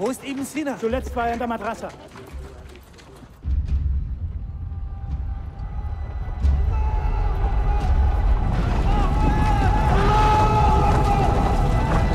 Wo ist Ibn Sina? Zuletzt war er in der Madrasa.